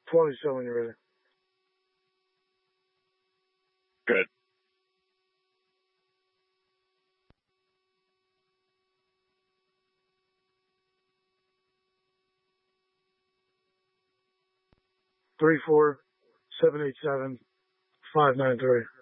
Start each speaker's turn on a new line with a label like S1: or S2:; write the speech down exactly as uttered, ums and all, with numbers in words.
S1: twenty-seven when you're ready.
S2: Good.
S1: Three four seven eight seven five nine three.